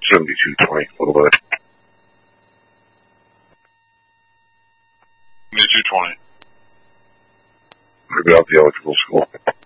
7220, a little bit. 7220. Maybe out the electrical school.